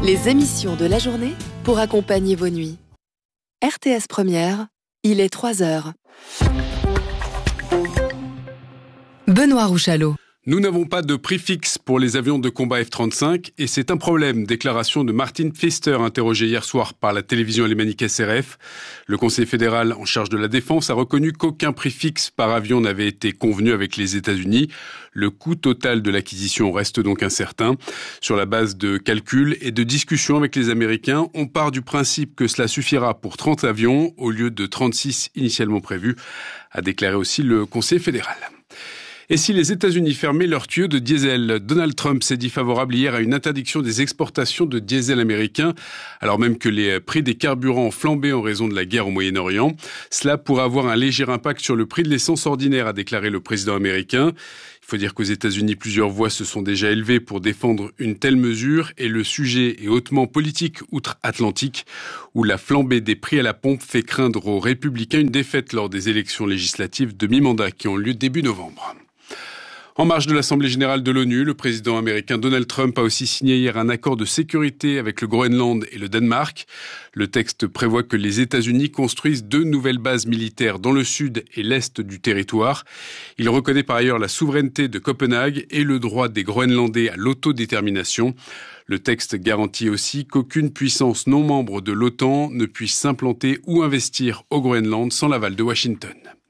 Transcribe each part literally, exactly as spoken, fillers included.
Les émissions de la journée pour accompagner vos nuits. R T S Première, il est trois heures. Benoît Rouchalot. Nous n'avons pas de prix fixe pour les avions de combat F trente-cinq et c'est un problème. Déclaration de Martin Pfister, interrogé hier soir par la télévision alémanique S R F. Le Conseil fédéral en charge de la défense a reconnu qu'aucun prix fixe par avion n'avait été convenu avec les États-Unis. Le coût total de l'acquisition reste donc incertain. Sur la base de calculs et de discussions avec les Américains, on part du principe que cela suffira pour trente avions au lieu de trente-six initialement prévus, a déclaré aussi le Conseil fédéral. Et si les États-Unis fermaient leurs tuyaux de diesel, Donald Trump s'est dit favorable hier à une interdiction des exportations de diesel américain, alors même que les prix des carburants ont flambé en raison de la guerre au Moyen-Orient. Cela pourrait avoir un léger impact sur le prix de l'essence ordinaire, a déclaré le président américain. Il faut dire qu'aux États-Unis, plusieurs voix se sont déjà élevées pour défendre une telle mesure et le sujet est hautement politique outre-Atlantique, où la flambée des prix à la pompe fait craindre aux républicains une défaite lors des élections législatives de mi-mandat qui ont lieu début novembre. En marge de l'Assemblée générale de l'ONU, le président américain Donald Trump a aussi signé hier un accord de sécurité avec le Groenland et le Danemark. Le texte prévoit que les États-Unis construisent deux nouvelles bases militaires dans le sud et l'est du territoire. Il reconnaît par ailleurs la souveraineté de Copenhague et le droit des Groenlandais à l'autodétermination. Le texte garantit aussi qu'aucune puissance non membre de l'OTAN ne puisse s'implanter ou investir au Groenland sans l'aval de Washington.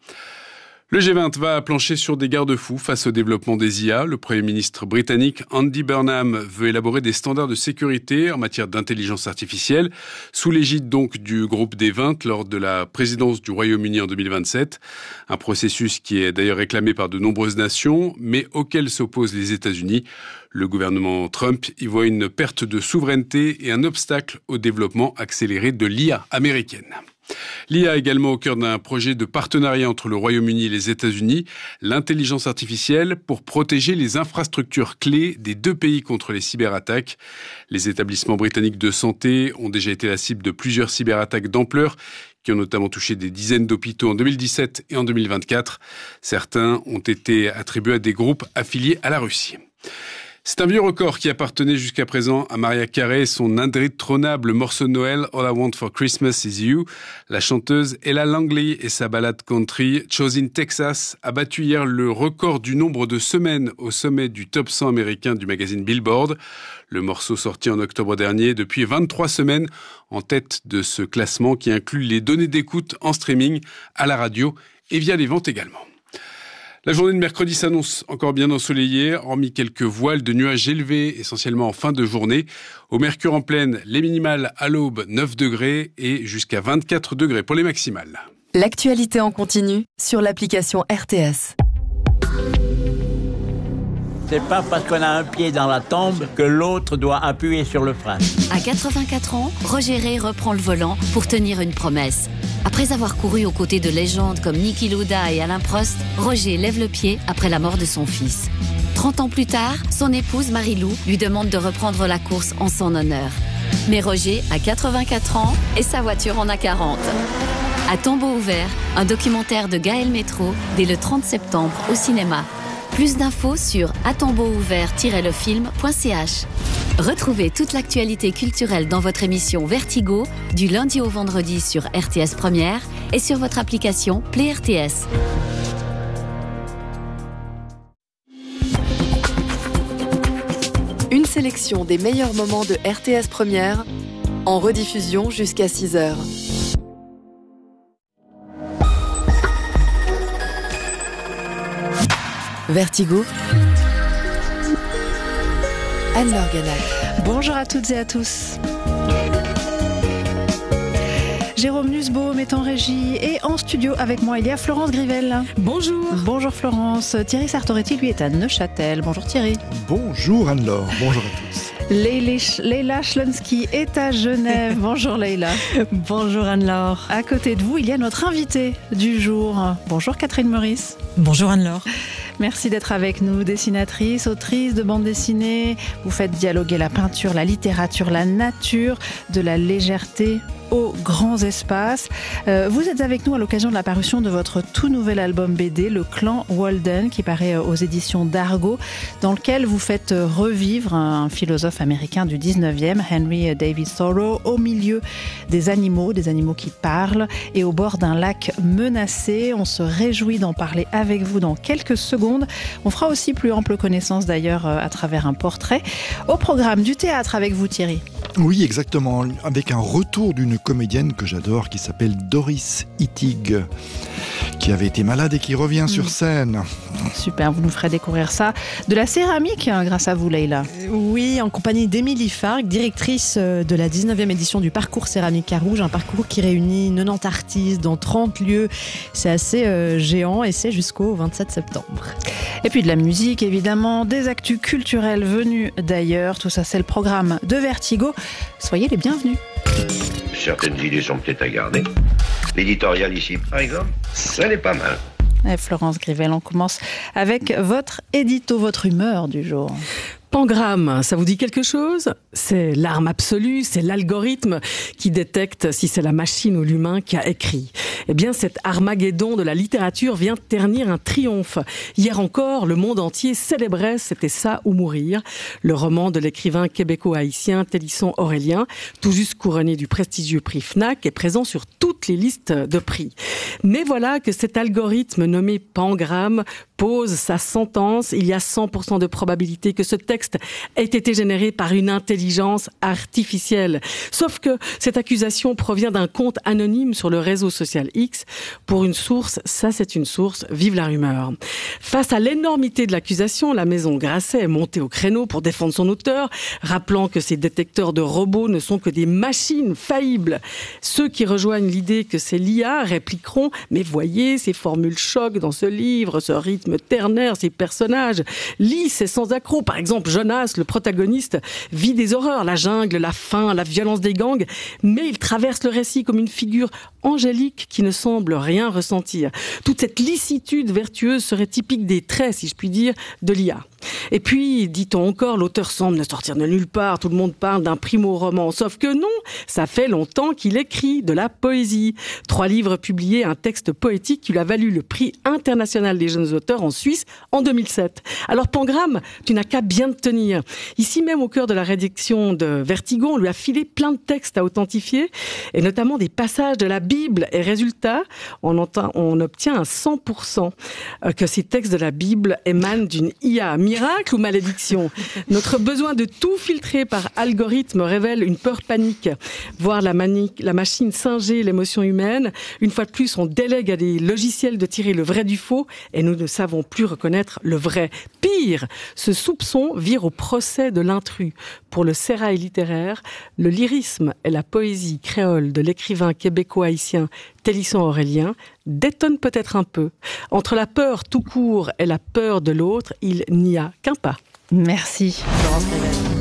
Le G vingt va plancher sur des garde-fous face au développement des I A. Le Premier ministre britannique Andy Burnham veut élaborer des standards de sécurité en matière d'intelligence artificielle, sous l'égide donc du groupe des vingt lors de la présidence du Royaume-Uni en deux mille vingt-sept. Un processus qui est d'ailleurs réclamé par de nombreuses nations, mais auquel s'opposent les États-Unis. Le gouvernement Trump y voit une perte de souveraineté et un obstacle au développement accéléré de l'I A américaine. L'I A également au cœur d'un projet de partenariat entre le Royaume-Uni et les États-Unis, l'intelligence artificielle pour protéger les infrastructures clés des deux pays contre les cyberattaques. Les établissements britanniques de santé ont déjà été la cible de plusieurs cyberattaques d'ampleur qui ont notamment touché des dizaines d'hôpitaux en deux mille dix-sept et en deux mille vingt-quatre. Certains ont été attribués à des groupes affiliés à la Russie. C'est un vieux record qui appartenait jusqu'à présent à Mariah Carey et son indétrônable morceau de Noël All I Want for Christmas Is You. La chanteuse Ella Langley et sa ballade country Chosin Texas a battu hier le record du nombre de semaines au sommet du top cent américain du magazine Billboard. Le morceau sorti en octobre dernier depuis vingt-trois semaines en tête de ce classement qui inclut les données d'écoute en streaming, à la radio et via les ventes également. La journée de mercredi s'annonce encore bien ensoleillée, hormis quelques voiles de nuages élevés, essentiellement en fin de journée. Au mercure en pleine, les minimales à l'aube, neuf degrés et jusqu'à vingt-quatre degrés pour les maximales. L'actualité en continu sur l'application R T S. C'est pas parce qu'on a un pied dans la tombe que l'autre doit appuyer sur le frein. À quatre-vingt-quatre ans, Roger Ray reprend le volant pour tenir une promesse. Après avoir couru aux côtés de légendes comme Niki Lauda et Alain Prost, Roger lève le pied après la mort de son fils. trente ans plus tard, son épouse Marie-Lou lui demande de reprendre la course en son honneur. Mais Roger a quatre-vingt-quatre ans et sa voiture en a quarante. À tombeau ouvert, un documentaire de Gaël Métro dès le trente septembre au cinéma. Plus d'infos sur a tombeau ouvert tiret le film point c h. Retrouvez toute l'actualité culturelle dans votre émission Vertigo du lundi au vendredi sur R T S Première et sur votre application Play R T S. Une sélection des meilleurs moments de R T S Première en rediffusion jusqu'à six heures. Vertigo. Anne-Laure Ganac. Bonjour à toutes et à tous. Jérôme Nussbaum est en régie et en studio avec moi, il y a Florence Grivel. Bonjour. Bonjour Florence. Thierry Sartoretti, lui, est à Neuchâtel. Bonjour Thierry. Bonjour Anne-Laure. Bonjour à tous. Leila Schlonsky est à Genève. Bonjour Leila. Bonjour Anne-Laure. À côté de vous, il y a notre invitée du jour. Bonjour Catherine Meurice. Bonjour Anne-Laure. Merci d'être avec nous, dessinatrice, autrice de bande dessinée. Vous faites dialoguer la peinture, la littérature, la nature, de la légèreté aux grands espaces. Euh, vous êtes avec nous à l'occasion de la parution de votre tout nouvel album B D, Le Clan Walden, qui paraît aux éditions d'Argo, dans lequel vous faites revivre un philosophe américain du dix-neuvième, Henry David Thoreau, au milieu des animaux, des animaux qui parlent, et au bord d'un lac menacé. On se réjouit d'en parler avec vous dans quelques secondes. On fera aussi plus ample connaissance d'ailleurs à travers un portrait. Au programme du théâtre avec vous, Thierry. Oui, exactement, avec un retour d'une comédienne que j'adore qui s'appelle Doris Ittig, qui avait été malade et qui revient mmh. sur scène. Super, vous nous ferez découvrir ça. De la céramique, hein, grâce à vous, Leïla. Oui, en compagnie d'Émilie Fargue, directrice de la dix-neuvième édition du Parcours Céramique à Rouge, un parcours qui réunit quatre-vingt-dix artistes dans trente lieux. C'est assez euh, géant et c'est jusqu'au vingt-sept septembre. Et puis de la musique, évidemment, des actus culturels venus d'ailleurs. Tout ça, c'est le programme de Vertigo. Soyez les bienvenus. Certaines idées sont peut-être à garder. L'éditorial ici, par exemple, ça n'est pas mal. Et Florence Grivel, on commence avec votre édito, votre humeur du jour. Pangramme, ça vous dit quelque chose ? C'est l'arme absolue, c'est l'algorithme qui détecte si c'est la machine ou l'humain qui a écrit. Eh bien, cet Armageddon de la littérature vient ternir un triomphe. Hier encore, le monde entier célébrait « C'était ça ou mourir », le roman de l'écrivain québéco-haïtien Télisson Aurélien, tout juste couronné du prestigieux prix Fnac et présent sur toutes les listes de prix. Mais voilà que cet algorithme nommé Pangramme pose sa sentence. Il y a cent pour cent de probabilité que ce texte ait été généré par une intelligence artificielle. Sauf que cette accusation provient d'un compte anonyme sur le réseau social X. Pour une source, ça c'est une source, vive la rumeur. Face à l'énormité de l'accusation, la maison Grasset est montée au créneau pour défendre son auteur, rappelant que ces détecteurs de robots ne sont que des machines faillibles. Ceux qui rejoignent l'idée que c'est l'I A répliqueront « Mais voyez, ces formules choc dans ce livre, ce rythme ternaire, ces personnages lisses et sans accroc. Par exemple, Jonas, le protagoniste, vit des horreurs, la jungle, la faim, la violence des gangs, mais il traverse le récit comme une figure angélique qui ne semble rien ressentir. Toute cette licitude vertueuse serait typique des traits, si je puis dire, de l'I A. Et puis, dit-on encore, l'auteur semble ne sortir de nulle part. Tout le monde parle d'un primo-roman. Sauf que non, ça fait longtemps qu'il écrit de la poésie. Trois livres publiés, un texte poétique qui lui a valu le prix international des jeunes auteurs en Suisse en deux mille sept. Alors, Pangramme, tu n'as qu'à bien te tenir. Ici même, au cœur de la rédaction de Vertigo, on lui a filé plein de textes à authentifier, et notamment des passages de la Bible. Et résultat, on, entend, on obtient un cent pour cent que ces textes de la Bible émanent d'une I A. Miracle ou malédiction ? Notre besoin de tout filtrer par algorithme révèle une peur panique. Voir la, mani- la machine singer l'émotion humaine. Une fois de plus, on délègue à des logiciels de tirer le vrai du faux et nous ne savons plus reconnaître le vrai. Pire, ce soupçon vire au procès de l'intrus. Pour le sérail littéraire, le lyrisme et la poésie créole de l'écrivain québéco-haïtien Télisson Aurélien détonnent peut-être un peu. Entre la peur tout court et la peur de l'autre, il n'y a qu'un pas. Merci, Florence Grivel.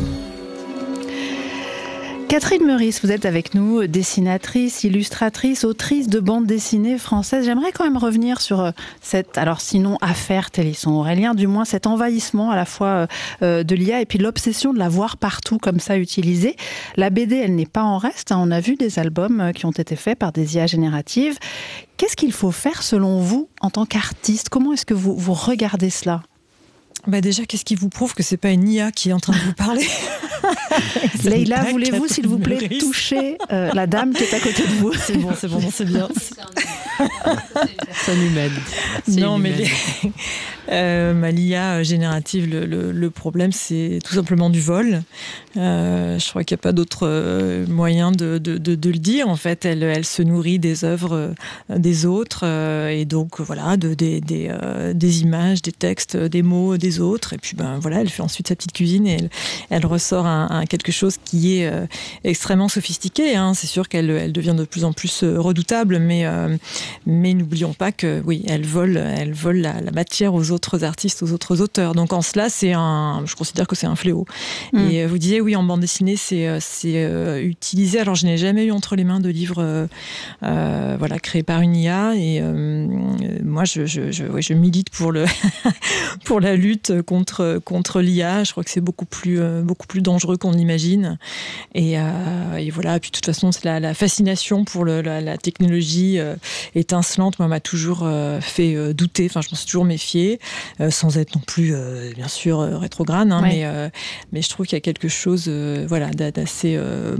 Catherine Meurice, vous êtes avec nous, dessinatrice, illustratrice, autrice de bande dessinée française. J'aimerais quand même revenir sur cette, alors sinon affaire Télisson Aurélien, du moins cet envahissement à la fois de l'I A et puis l'obsession de la voir partout comme ça utilisée. La B D, elle n'est pas en reste. On a vu des albums qui ont été faits par des I A génératives. Qu'est-ce qu'il faut faire selon vous en tant qu'artiste ? Comment est-ce que vous, vous regardez cela ? Bah déjà, qu'est-ce qui vous prouve que c'est pas une I A qui est en train de vous parler ? Leïla, voulez-vous, s'il vous plaît, Meurice. toucher euh, la dame qui est à côté de vous ? C'est bon, c'est bon, c'est bien. Ça nous mène. Non, mais les... euh, ma l'I A générative, le, le, le problème, c'est tout simplement du vol. Euh, je crois qu'il n'y a pas d'autre euh, moyen de, de, de, de le dire. En fait, elle, elle se nourrit des œuvres euh, des autres euh, et donc voilà, de, des, des, euh, des images, des textes, des mots des autres. Et puis ben voilà, elle fait ensuite sa petite cuisine et elle, elle ressort un, un quelque chose qui est euh, extrêmement sophistiqué. Hein. C'est sûr qu'elle elle devient de plus en plus redoutable, mais euh, mais n'oublions pas que oui, elle vole, elle vole la, la matière aux autres artistes, aux autres auteurs. Donc en cela, c'est un, je considère que c'est un fléau. Mmh. Et vous disiez oui, en bande dessinée, c'est, c'est euh, utilisé. Alors je n'ai jamais eu entre les mains de livres euh, euh, voilà, créés par une I A. Et euh, moi, je, je, je, ouais, je milite pour le pour la lutte contre contre l'I A. Je crois que c'est beaucoup plus euh, beaucoup plus dangereux qu'on l'imagine. Et, euh, et voilà. Puis de toute façon, c'est la, la fascination pour le, la, la technologie euh, étincelante, moi, m'a toujours euh, fait euh, douter. Enfin, je m'en suis toujours méfiée, euh, sans être non plus, euh, bien sûr, euh, rétrograde. Hein, ouais. mais, euh, mais je trouve qu'il y a quelque chose, euh, voilà, d'assez euh,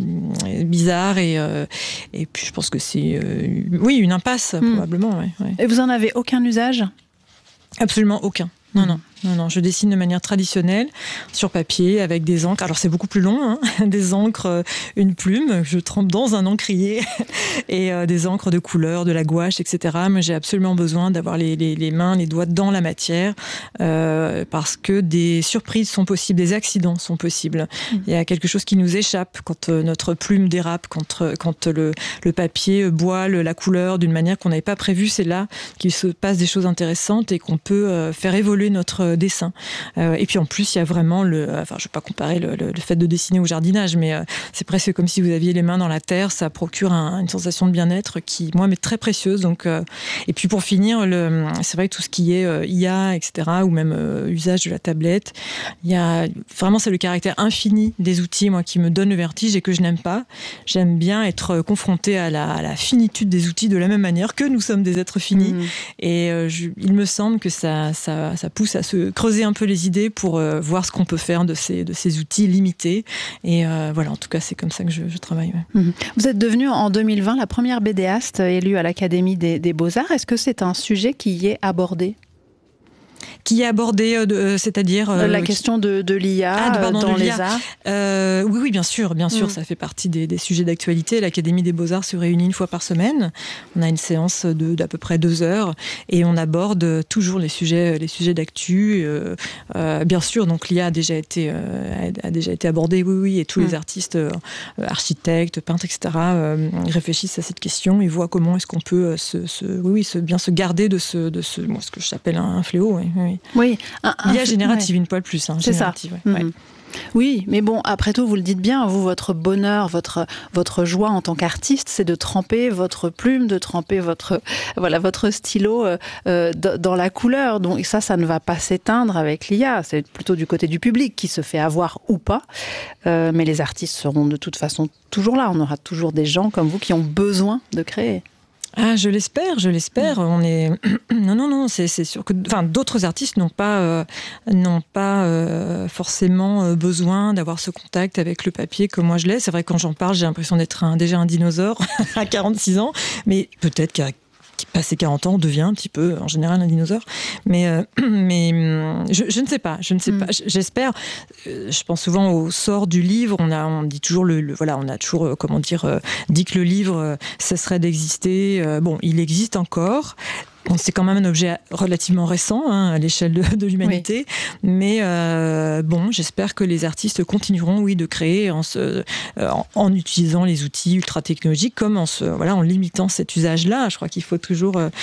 bizarre. Et, euh, et puis, je pense que c'est, euh, oui, une impasse, mmh. probablement. Ouais, ouais. Et vous en avez aucun usage ? Absolument aucun. Non, non. Non, non, je dessine de manière traditionnelle, sur papier, avec des encres. Alors, c'est beaucoup plus long, hein, des encres, une plume, je trempe dans un encrier, et euh, des encres de couleur, de la gouache, et cetera. Mais j'ai absolument besoin d'avoir les, les, les mains, les doigts dans la matière, euh, parce que des surprises sont possibles, des accidents sont possibles. Mmh. Il y a quelque chose qui nous échappe quand euh, notre plume dérape, quand, quand le, le papier boit le, la couleur d'une manière qu'on n'avait pas prévue. C'est là qu'il se passe des choses intéressantes et qu'on peut euh, faire évoluer notre dessin. Euh, et puis en plus, il y a vraiment le... Enfin, je ne vais pas comparer le, le, le fait de dessiner au jardinage, mais euh, c'est presque comme si vous aviez les mains dans la terre. Ça procure un, une sensation de bien-être qui, moi, m'est très précieuse. Donc, euh, et puis pour finir, le, c'est vrai que tout ce qui est euh, I A, et cetera, ou même euh, usage de la tablette, il y a vraiment, c'est le caractère infini des outils, moi, qui me donne le vertige et que je n'aime pas. J'aime bien être confrontée à la, à la finitude des outils de la même manière que nous sommes des êtres finis. Mmh. Et euh, je, il me semble que ça, ça, ça pousse à se creuser un peu les idées pour euh, voir ce qu'on peut faire de ces, de ces outils limités. Et euh, voilà, en tout cas, c'est comme ça que je, je travaille. Ouais. Mmh. Vous êtes devenue en deux mille vingt la première bédéaste élue à l'Académie des, des Beaux-Arts. Est-ce que c'est un sujet qui y est abordé ? Qui est abordé, euh, c'est-à-dire euh, la question de, de l'I A ah, pardon, dans de l'I A. Les arts. Euh, oui, oui, bien sûr, bien sûr, mmh. ça fait partie des, des sujets d'actualité. L'Académie des Beaux-Arts se réunit une fois par semaine. On a une séance de, d'à peu près deux heures et on aborde toujours les sujets, les sujets d'actu. Euh, euh, bien sûr, donc l'I A a déjà été, euh, a déjà été abordée, oui, oui, et tous mmh. les artistes, euh, architectes, peintres, et cetera, euh, réfléchissent à cette question et voient comment est-ce qu'on peut se, se, oui, oui, se, bien se garder de ce, de ce, moi, ce que j'appelle un, un fléau. Oui, oui. Oui, l'I A générative, ouais. une poil plus. Hein, c'est ça. Ouais. Mmh. Oui, mais bon, après tout, vous le dites bien, vous, votre bonheur, votre, votre joie en tant qu'artiste, c'est de tremper votre plume, de tremper votre, voilà, votre stylo euh, dans la couleur. Donc ça, ça ne va pas s'éteindre avec l'I A. C'est plutôt du côté du public qui se fait avoir ou pas. Euh, mais les artistes seront de toute façon toujours là. On aura toujours des gens comme vous qui ont besoin de créer. Ah, je l'espère, je l'espère. On est non, non, non. C'est, c'est sûr que, enfin, d'autres artistes n'ont pas, euh, n'ont pas euh, forcément besoin d'avoir ce contact avec le papier que moi je l'ai. C'est vrai que quand j'en parle, j'ai l'impression d'être un, déjà un dinosaure à quarante-six ans, mais peut-être qu'à passé quarante ans, on devient un petit peu, en général, un dinosaure. Mais, euh, mais je, je ne sais pas. Je ne sais mm. pas. J'espère. Je pense souvent au sort du livre. On a, on dit toujours le, le voilà, on a toujours, euh, comment dire, euh, dit que le livre euh, cesserait d'exister. Euh, bon, il existe encore. Bon, c'est quand même un objet relativement récent hein, à l'échelle de, de l'humanité, oui. mais euh, bon, j'espère que les artistes continueront, oui, de créer en, se, euh, en, en utilisant les outils ultra technologiques, comme en se, voilà, en limitant cet usage-là. Je crois qu'il faut toujours, euh,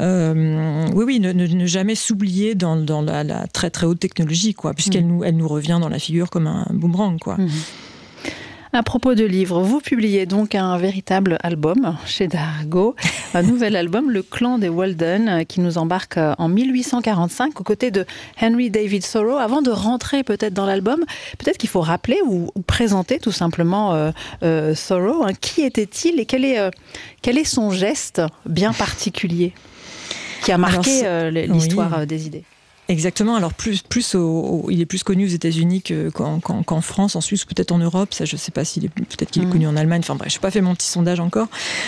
euh, oui, oui, ne, ne, ne jamais s'oublier dans, dans la, la très très haute technologie, quoi, puisqu'elle mmh. nous, elle nous revient dans la figure comme un boomerang, quoi. Mmh. À propos de livres, vous publiez donc un véritable album chez Dargaud, un nouvel album, Le Clan des Walden, qui nous embarque en mille huit cent quarante-cinq aux côtés de Henry David Thoreau. Avant de rentrer peut-être dans l'album, peut-être qu'il faut rappeler ou, ou présenter tout simplement euh, euh, Thoreau. Hein. Qui était-il et quel est, euh, quel est son geste bien particulier qui a marqué Alors, euh, l'histoire oui. des idées? Exactement. Alors plus, plus au, au, il est plus connu aux États-Unis que, qu'en, qu'en, qu'en France, en Suisse, peut-être en Europe. Ça, je sais pas s'il est peut-être qu'il est mmh. connu en Allemagne. Enfin bref, je n'ai pas fait mon petit sondage encore.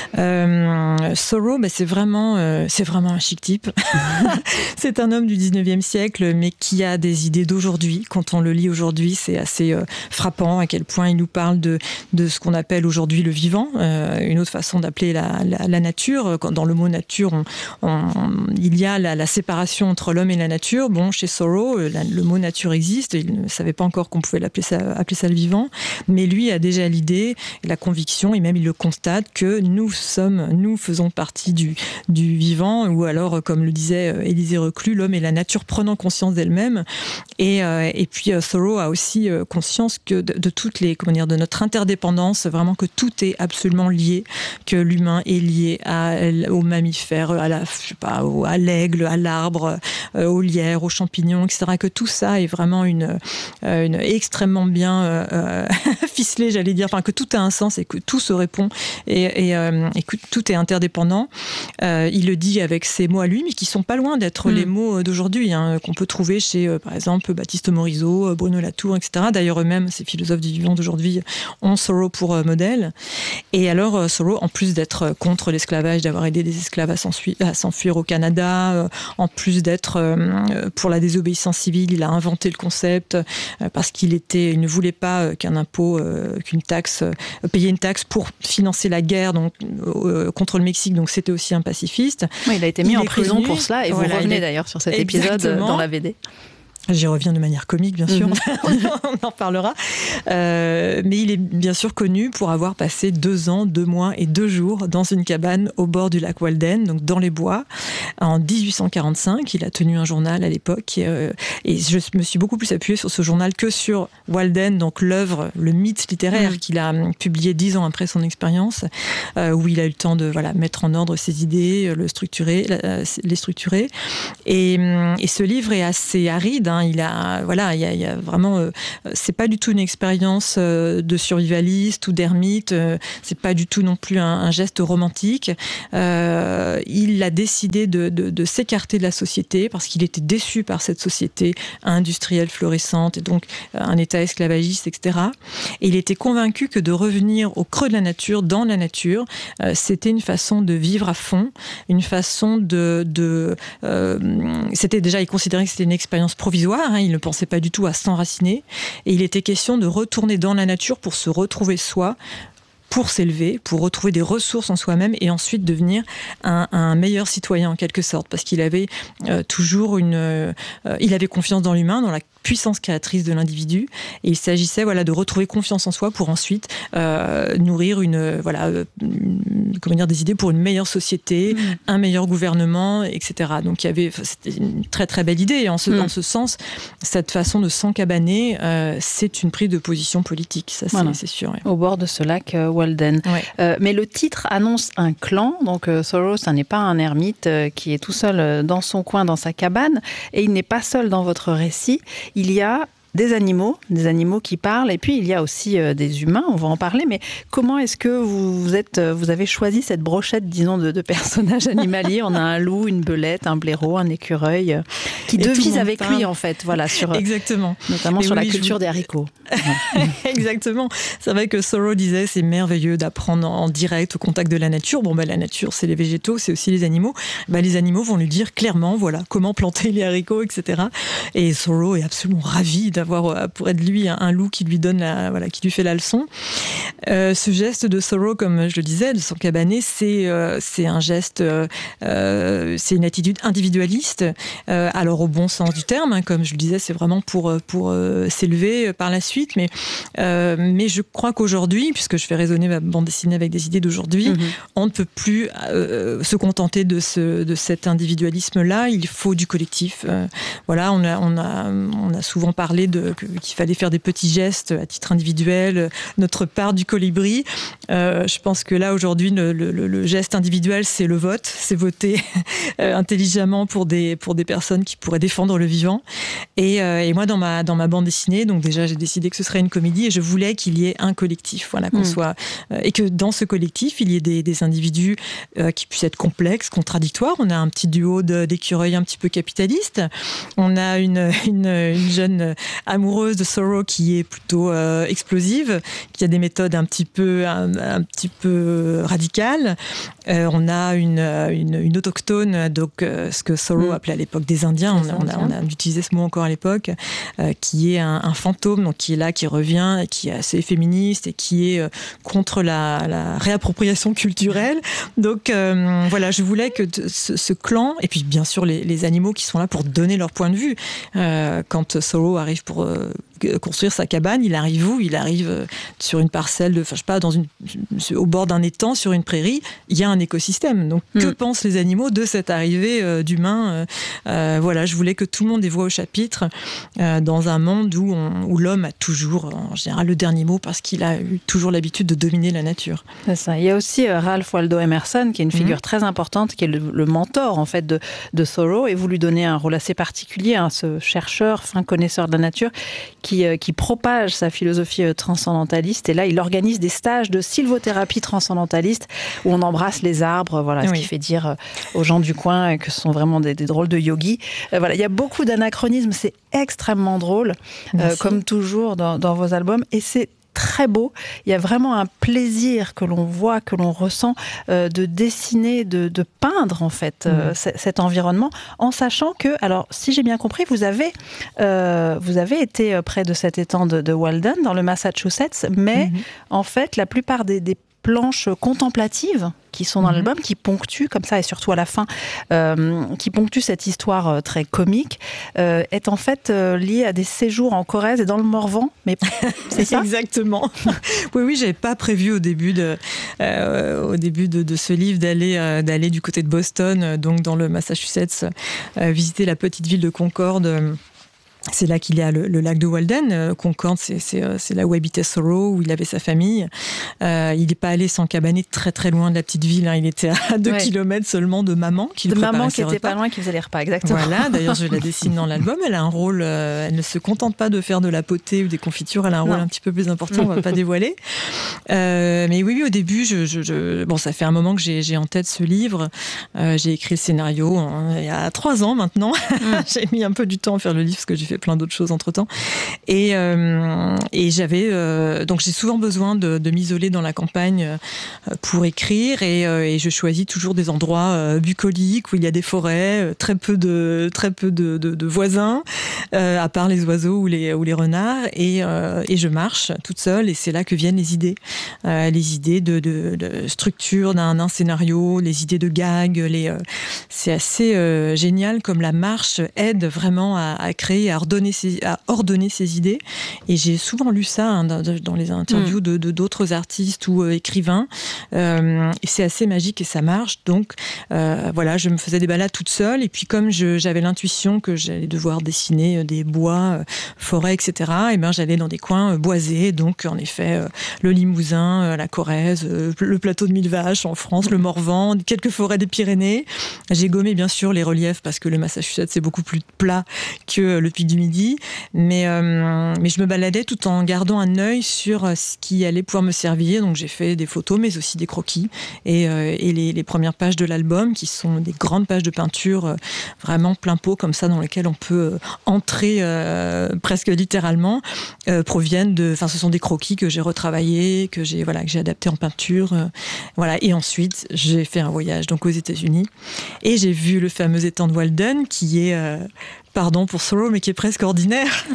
Euh, Thoreau, ben, c'est vraiment, euh, c'est vraiment un chic type. C'est un homme du dix-neuvième siècle, mais qui a des idées d'aujourd'hui. Quand on le lit aujourd'hui, c'est assez euh, frappant à quel point il nous parle de de ce qu'on appelle aujourd'hui le vivant, euh, une autre façon d'appeler la, la, la nature. Quand, dans le mot nature, on, on, il y a la, la séparation entre l'homme et la nature. nature. Bon, chez Thoreau, la, le mot nature existe. Il ne savait pas encore qu'on pouvait l'appeler ça, appeler ça le vivant. Mais lui a déjà l'idée, la conviction, et même il le constate, que nous sommes, nous faisons partie du, du vivant, ou alors, comme le disait Élisée Reclus, l'homme et la nature prenant conscience d'elle-même. Et, euh, et puis Thoreau a aussi conscience que de, de toutes les, comment dire, de notre interdépendance, vraiment que tout est absolument lié, que l'humain est lié à, aux mammifères, à la, je sais pas, à l'aigle, à l'arbre, euh, aux lierres, aux champignons, et cetera. Que tout ça est vraiment une, une extrêmement bien euh, ficelé, j'allais dire, enfin que tout a un sens et que tout se répond et, et, euh, et que tout est interdépendant. Euh, il le dit avec ses mots à lui, mais qui sont pas loin d'être mmh. les mots d'aujourd'hui, hein, qu'on peut trouver chez, euh, par exemple, Baptiste Morisot, Bruno Latour, et cetera. D'ailleurs, eux-mêmes, ces philosophes du vivant d'aujourd'hui, ont Thoreau pour euh, modèle. Et alors, euh, Thoreau, en plus d'être contre l'esclavage, d'avoir aidé des esclaves à s'enfuir, à s'enfuir au Canada, euh, en plus d'être euh, pour la désobéissance civile, il a inventé le concept euh, parce qu'il était, il ne voulait pas euh, qu'un impôt, euh, qu'une taxe, euh, payer une taxe pour financer la guerre donc, euh, contre le Mexique. Donc, c'était aussi un pacifiste. Oui, il a été mis il en prison connu, pour cela et voilà, vous revenez est... d'ailleurs sur cet Exactement. épisode dans la V D. J'y reviens de manière comique, bien sûr, mm-hmm. on en parlera. Euh, mais il est bien sûr connu pour avoir passé deux ans, deux mois et deux jours dans une cabane au bord du lac Walden, donc dans les bois, en dix-huit cent quarante-cinq. Il a tenu un journal à l'époque et, euh, et je me suis beaucoup plus appuyée sur ce journal que sur Walden, donc l'œuvre, le mythe littéraire mm. qu'il a publié dix ans après son expérience, euh, où il a eu le temps de voilà, mettre en ordre ses idées, le structurer, la, les structurer. Et, et ce livre est assez aride, hein. Il a, voilà, il y a, il y a vraiment, euh, c'est pas du tout une expérience euh, de survivaliste ou d'ermite. Euh, c'est pas du tout non plus un, un geste romantique. Euh, il a décidé de, de, de s'écarter de la société parce qu'il était déçu par cette société industrielle florissante et donc euh, un État esclavagiste, et cetera. Et il était convaincu que de revenir au creux de la nature, dans la nature, euh, c'était une façon de vivre à fond, une façon de, de euh, c'était déjà, il considérait que c'était une expérience provisoire. Hein, il ne pensait pas du tout à s'enraciner et il était question de retourner dans la nature pour se retrouver soi, pour s'élever, pour retrouver des ressources en soi-même et ensuite devenir un, un meilleur citoyen en quelque sorte, parce qu'il avait euh, toujours une, euh, il avait confiance dans l'humain, dans la puissance créatrice de l'individu, et il s'agissait voilà de retrouver confiance en soi pour ensuite euh, nourrir une voilà une, comment dire des idées pour une meilleure société, mmh. un meilleur gouvernement, et cetera. Donc il y avait c'était une très très belle idée et en ce mmh. en ce sens cette façon de s'encabaner euh, c'est une prise de position politique, ça c'est, voilà. c'est sûr. Ouais. Au bord de ce lac euh, Walden. Ouais. Euh, mais le titre annonce un clan, donc euh, Thoreau, ça n'est pas un ermite euh, qui est tout seul euh, dans son coin, dans sa cabane, et il n'est pas seul dans votre récit. Il y a des animaux, des animaux qui parlent, et puis il y a aussi euh, des humains, on va en parler, mais comment est-ce que vous, vous, êtes, vous avez choisi cette brochette, disons, de, de personnages animaliers? On a un loup, une belette, un blaireau, un écureuil, euh, qui devisent avec parle. lui, en fait, voilà, sur, Exactement. notamment et sur oui, la culture vous... des haricots. Exactement. C'est vrai que Thoreau disait, c'est merveilleux d'apprendre en direct, au contact de la nature. Bon, ben, la nature, c'est les végétaux, c'est aussi les animaux. Ben, les animaux vont lui dire clairement, voilà, comment planter les haricots, et cetera. Et Thoreau est absolument ravi d'avoir avoir pour être lui un, un loup qui lui donne la, voilà, qui lui fait la leçon. Euh, ce geste de Thoreau, comme je le disais, de s'encabaner, c'est euh, c'est un geste, euh, c'est une attitude individualiste. Euh, alors au bon sens du terme, hein, comme je le disais, c'est vraiment pour pour euh, s'élever par la suite. Mais euh, mais je crois qu'aujourd'hui, puisque je fais résonner ma bande dessinée avec des idées d'aujourd'hui, mm-hmm. on ne peut plus euh, se contenter de ce de cet individualisme-là. Il faut du collectif. Euh, voilà, on a on a on a souvent parlé de De, qu'il fallait faire des petits gestes à titre individuel, notre part du colibri. Euh, je pense que là, aujourd'hui, le, le, le geste individuel, c'est le vote, c'est voter euh, intelligemment pour des, pour des personnes qui pourraient défendre le vivant. Et, euh, et moi, dans ma, dans ma bande dessinée, donc déjà, j'ai décidé que ce serait une comédie et je voulais qu'il y ait un collectif, voilà, qu'on mmh. soit, euh, et que dans ce collectif, il y ait des, des individus euh, qui puissent être complexes, contradictoires. On a un petit duo de, d'écureuils un petit peu capitaliste. On a une, une, une jeune amoureuse de Sorrow qui est plutôt euh, explosive, qui a des méthodes un petit peu, un, un petit peu radicales. Euh, on a une, une, une autochtone, donc euh, ce que Sorrow mmh. appelait à l'époque des Indiens, on a, on, a, on a utilisé ce mot encore à l'époque, euh, qui est un, un fantôme, donc qui est là, qui revient, et qui est assez féministe et qui est euh, contre la, la réappropriation culturelle. Donc euh, voilà, je voulais que t- ce, ce clan, et puis bien sûr les, les animaux qui sont là pour donner leur point de vue. Euh, quand Sorrow arrive pour euh, construire sa cabane, il arrive où ? Il arrive sur une parcelle, de, enfin, je sais pas, dans une, au bord d'un étang, sur une prairie. Il y a un écosystème. Donc, mmh. que pensent les animaux de cette arrivée euh, d'humains ? euh, Voilà, je voulais que tout le monde ait voix au chapitre euh, dans un monde où, on, où l'homme a toujours, en général, le dernier mot parce qu'il a eu toujours l'habitude de dominer la nature. C'est ça. Il y a aussi euh, Ralph Waldo Emerson, qui est une figure mmh. très importante, qui est le, le mentor en fait de, de Sorrow, et vous lui donnez un rôle assez particulier, hein, ce chercheur, fin connaisseur de la nature, qui, euh, qui propage sa philosophie euh, transcendantaliste. Et là, il organise des stages de sylvothérapie transcendantaliste où on embrasse les arbres, voilà, oui. ce qui fait dire euh, aux gens du coin que ce sont vraiment des, des drôles de yogis. Euh, voilà, il y a beaucoup d'anachronismes, c'est extrêmement drôle, euh, comme toujours dans, dans vos albums, et c'est très beau. Il y a vraiment un plaisir que l'on voit, que l'on ressent euh, de dessiner, de, de peindre en fait euh, mmh. c- cet environnement, en sachant que, alors si j'ai bien compris, vous avez euh, vous avez été près de cet étang de, de Walden dans le Massachusetts, mais mmh. en fait la plupart des, des planches contemplatives qui sont dans mmh. l'album, qui ponctuent comme ça, et surtout à la fin, euh, qui ponctuent cette histoire euh, très comique, euh, est en fait euh, liée à des séjours en Corrèze et dans le Morvan. Mais c'est ça ? Exactement. Oui, oui, j'avais pas prévu au début de, euh, au début de, de ce livre d'aller, euh, d'aller du côté de Boston, euh, donc dans le Massachusetts, euh, visiter la petite ville de Concord. Euh, C'est là qu'il y a le, le lac de Walden. Euh, Concorde, c'est, c'est, c'est là où habitait Sorrow, où il avait sa famille. Euh, il n'est pas allé s'encabaner très très loin de la petite ville. Hein. Il était à deux ouais. kilomètres seulement de maman qui de maman qui était repas. Pas loin, qui faisait les repas, exactement. Voilà, d'ailleurs je la dessine dans l'album. Elle a un rôle, euh, elle ne se contente pas de faire de la potée ou des confitures, elle a un non. rôle un petit peu plus important, on ne va pas dévoiler. Euh, mais oui, oui, au début, je, je, je, bon, ça fait un moment que j'ai, j'ai en tête ce livre. Euh, j'ai écrit le scénario hein, il y a trois ans maintenant. Mm. J'ai mis un peu du temps à faire le livre parce que j'ai fait plein d'autres choses entre-temps. Et, euh, et j'avais... Euh, donc j'ai souvent besoin de, de m'isoler dans la campagne euh, pour écrire et, euh, et je choisis toujours des endroits euh, bucoliques où il y a des forêts, euh, très peu de, très peu de, de, de voisins, euh, à part les oiseaux ou les, ou les renards. Et, euh, et je marche toute seule et c'est là que viennent les idées. Euh, les idées de, de, de structure d'un, d'un scénario, les idées de gags. Les, euh, c'est assez euh, génial comme la marche aide vraiment à, à créer, à ordonner ses, à ordonner ses idées. Et j'ai souvent lu ça hein, dans, dans les interviews mmh. de, de d'autres artistes ou euh, écrivains. Euh, et c'est assez magique et ça marche. Donc euh, voilà, je me faisais des balades toute seule. Et puis comme je, j'avais l'intuition que j'allais devoir dessiner des bois, euh, forêts, et cetera. Et ben j'allais dans des coins euh, boisés. Donc en effet, euh, le Limousin, euh, la Corrèze, euh, le plateau de Mille Vaches en France, mmh. le Morvan, quelques forêts des Pyrénées. J'ai gommé bien sûr les reliefs parce que le Massachusetts c'est beaucoup plus plat que le Pic du Midi. Mais, euh, mais je me baladais tout en gardant un œil sur ce qui allait pouvoir me servir. Donc j'ai fait des photos, mais aussi des croquis. Et, euh, et les, les premières pages de l'album, qui sont des grandes pages de peinture, euh, vraiment plein pot, comme ça, dans lesquelles on peut euh, entrer euh, presque littéralement, euh, proviennent de... Enfin, ce sont des croquis que j'ai retravaillés, que j'ai, voilà, que j'ai adaptés en peinture. Euh, voilà. Et ensuite, j'ai fait un voyage donc aux États-Unis. Et j'ai vu le fameux étang de Walden, qui est... Euh, pardon pour Sorrow, mais qui est presque ordinaire,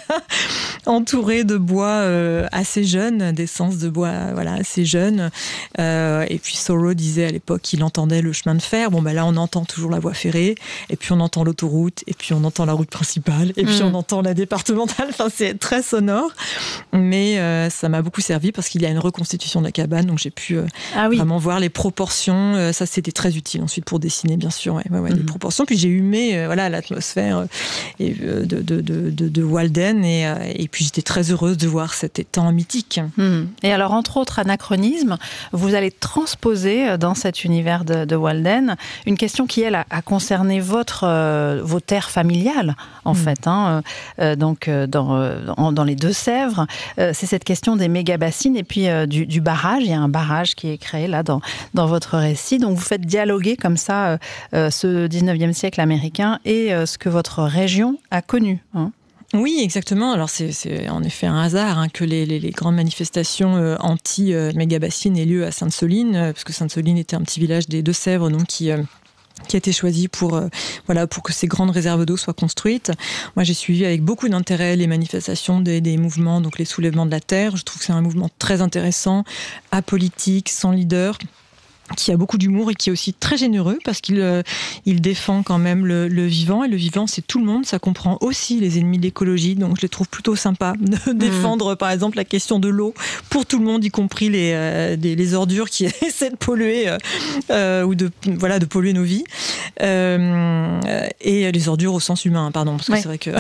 entouré de bois euh, assez jeunes, d'essence de bois voilà, assez jeunes. Euh, et puis Sorrow disait à l'époque qu'il entendait le chemin de fer. Bon, ben là, on entend toujours la voie ferrée, et puis on entend l'autoroute, et puis on entend la route principale, et puis mmh. on entend la départementale. Enfin, c'est très sonore, mais euh, ça m'a beaucoup servi parce qu'il y a une reconstitution de la cabane, donc j'ai pu euh, ah oui. vraiment voir les proportions. Euh, ça, c'était très utile ensuite pour dessiner, bien sûr, ouais, ouais, ouais, mmh. les proportions. Puis j'ai humé euh, voilà, l'atmosphère euh, et, euh, de, de, de, de, de Walden, et, euh, et puis j'étais très heureuse de voir cet étang mythique. Mmh. Et alors, entre autres anachronismes, vous allez transposer dans cet univers de, de Walden une question qui, elle, a, a concerné votre, euh, vos terres familiales, en mmh. fait. Hein, euh, donc, dans, dans, dans les Deux-Sèvres, euh, c'est cette question des méga-bassines et puis euh, du, du barrage. Il y a un barrage qui est créé là dans, dans votre récit. Donc, vous faites dialoguer comme ça euh, ce dix-neuvième siècle américain et euh, ce que votre région a connu. Hein. Oui, exactement. Alors c'est, c'est en effet un hasard hein, que les, les, les grandes manifestations euh, anti-méga-bassines aient lieu à Sainte-Soline, euh, parce que Sainte-Soline était un petit village des Deux-Sèvres, donc qui... Euh, qui a été choisi pour, euh, voilà, pour que ces grandes réserves d'eau soient construites. Moi, j'ai suivi avec beaucoup d'intérêt les manifestations des, des mouvements, donc les soulèvements de la terre. Je trouve que c'est un mouvement très intéressant, apolitique, sans leader, qui a beaucoup d'humour et qui est aussi très généreux parce qu'il euh, il défend quand même le, le vivant, et le vivant c'est tout le monde, ça comprend aussi les ennemis de l'écologie, donc je les trouve plutôt sympas de mmh. défendre par exemple la question de l'eau pour tout le monde, y compris les, euh, des, les ordures qui essaient de polluer euh, euh, ou de, voilà, de polluer nos vies euh, et les ordures au sens humain, pardon, parce que ouais. c'est vrai que...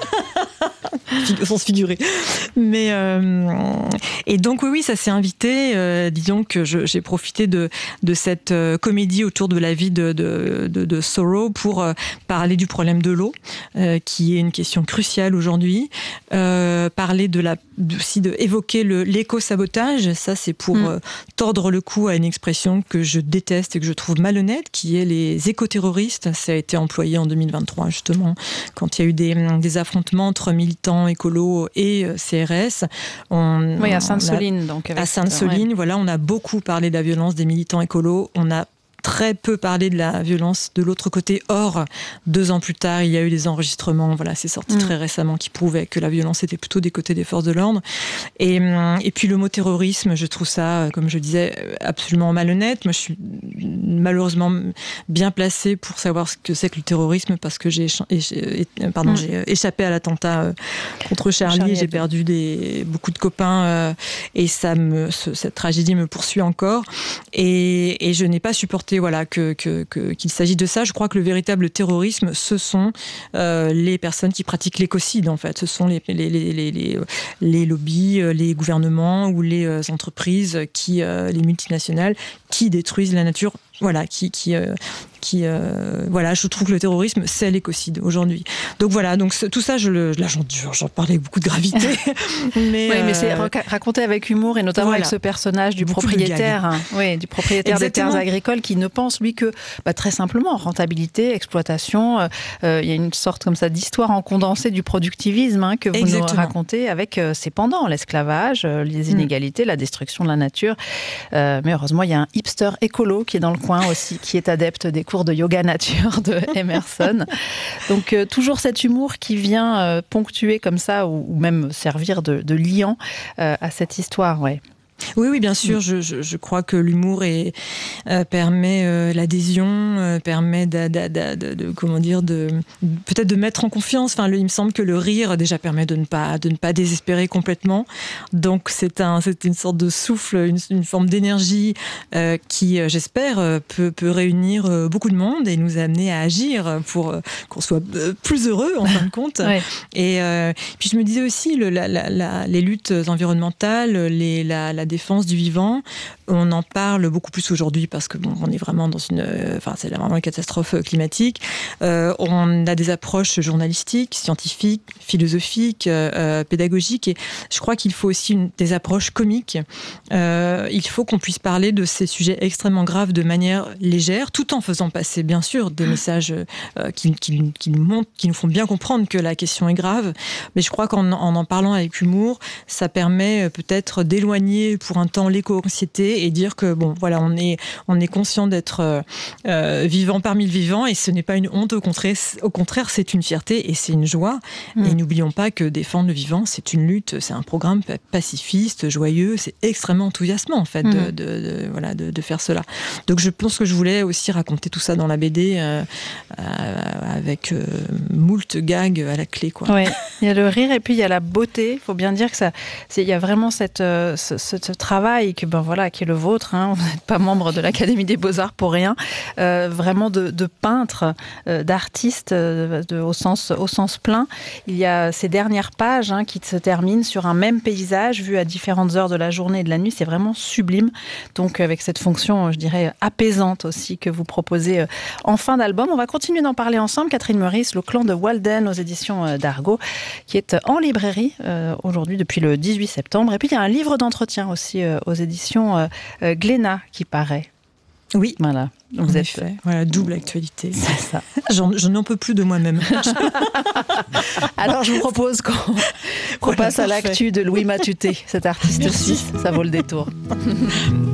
au sens figuré. Mais euh, et donc oui, oui, ça s'est invité. Euh, disons que je, j'ai profité de de cette euh, comédie autour de la vie de de, de, de Thoreau pour euh, parler du problème de l'eau, euh, qui est une question cruciale aujourd'hui. Euh, parler de la aussi de évoquer le l'éco-sabotage. Ça, c'est pour mmh. euh, tordre le cou à une expression que je déteste et que je trouve malhonnête, qui est les écoterroristes. Ça a été employé en deux mille vingt-trois justement quand il y a eu des des affrontements entre militants écolos et C R S. On, oui, à Sainte-Soline. Donc à Sainte-Soline, ouais. voilà, on a beaucoup parlé de la violence des militants écolos. On a très peu parlé de la violence de l'autre côté. Or, deux ans plus tard, il y a eu des enregistrements, voilà, c'est sorti mmh. très récemment, qui prouvaient que la violence était plutôt des côtés des forces de l'ordre. Et, et puis le mot terrorisme, je trouve ça, comme je disais, absolument malhonnête. Moi, je suis malheureusement bien placée pour savoir ce que c'est que le terrorisme, parce que j'ai, écha- pardon, mmh. j'ai échappé à l'attentat contre Charlie, Charlie j'ai perdu des, beaucoup de copains, euh, et ça me, ce, cette tragédie me poursuit encore. Et, et je n'ai pas supporté voilà, que, que, que, qu'il s'agit de ça. Je crois que le véritable terrorisme, ce sont euh, les personnes qui pratiquent l'écocide, en fait. Ce sont les, les, les, les, les, les lobbies, les gouvernements ou les entreprises, qui, euh, les multinationales, qui détruisent la nature, voilà, qui... qui euh, Qui, euh, voilà, je trouve que le terrorisme, c'est l'écocide aujourd'hui. Donc voilà, donc tout ça, je le, là, j'en, j'en parlais avec beaucoup de gravité. mais, oui, mais euh, c'est raconté avec humour, et notamment voilà. avec ce personnage du beaucoup propriétaire, hein, oui, du propriétaire Exactement. des terres agricoles, qui ne pense, lui, que bah, très simplement rentabilité, exploitation. Il euh, y a une sorte comme ça d'histoire en condensé du productivisme hein, que vous Exactement. nous racontez, avec euh, ses pendants, l'esclavage, euh, les inégalités, mmh. la destruction de la nature. Euh, mais heureusement, il y a un hipster écolo qui est dans le coin aussi, qui est adepte des cours de yoga nature de Emerson. Donc euh, toujours cet humour qui vient euh, ponctuer comme ça, ou, ou même servir de, de liant euh, à cette histoire, ouais. Oui, oui, bien sûr. Je, je, je crois que l'humour est, euh, permet euh, l'adhésion, euh, permet de, de, de, de, de comment dire, de peut-être de mettre en confiance. Enfin, le, il me semble que le rire déjà permet de ne pas de ne pas désespérer complètement. Donc c'est un c'est une sorte de souffle, une, une forme d'énergie euh, qui, euh, j'espère, euh, peut peut réunir euh, beaucoup de monde et nous amener à agir pour euh, qu'on soit euh, plus heureux en fin de compte. ouais. Et euh, puis je me disais aussi le, la, la, la, les luttes environnementales, les la, la défense du vivant, on en parle beaucoup plus aujourd'hui parce que bon, on est vraiment dans une, enfin c'est vraiment une catastrophe climatique. Euh, on a des approches journalistiques, scientifiques, philosophiques, euh, pédagogiques, et je crois qu'il faut aussi une, des approches comiques. Euh, il faut qu'on puisse parler de ces sujets extrêmement graves de manière légère, tout en faisant passer bien sûr des messages euh, qui, qui, qui nous montrent, qui nous font bien comprendre que la question est grave. Mais je crois qu'en en, en parlant avec humour, ça permet peut-être d'éloigner pour un temps l'éco-anxiété et dire que bon, voilà, on est, on est conscient d'être euh, vivant parmi le vivant, et ce n'est pas une honte, au contraire, au contraire c'est une fierté et c'est une joie. Mmh. Et n'oublions pas que défendre le vivant, c'est une lutte, c'est un programme pacifiste, joyeux, c'est extrêmement enthousiasmant en fait mmh. de, de, de, voilà, de, de faire cela. Donc je pense que je voulais aussi raconter tout ça dans la B D euh, euh, avec euh, moult gags à la clé, quoi. Ouais. Il y a le rire et puis il y a la beauté. Il faut bien dire que ça, c'est, il y a vraiment cette, euh, ce, ce, ce travail que, ben voilà, qui est le vôtre. Hein. Vous n'êtes pas membre de l'Académie des Beaux-Arts pour rien. Euh, vraiment de, de peintre, euh, d'artiste euh, de, au, sens, au sens plein. Il y a ces dernières pages hein, qui se terminent sur un même paysage vu à différentes heures de la journée et de la nuit. C'est vraiment sublime. Donc avec cette fonction, je dirais, apaisante aussi que vous proposez euh, en fin d'album. On va continuer d'en parler ensemble. Catherine Meurice, Le Clan de Walden aux éditions euh, d'Argo, qui est en librairie euh, aujourd'hui depuis le dix-huit septembre. Et puis il y a un livre d'entretien aussi euh, aux éditions euh, euh, Glénat qui paraît. Oui, voilà. Vous En êtes effet. Voilà, double actualité. C'est ça. J'en, je n'en peux plus de moi-même. Alors, je vous propose qu'on, qu'on Voilà, passe à parfait. l'actu de Louis Matuté, cet artiste Merci. suisse. Ça vaut le détour.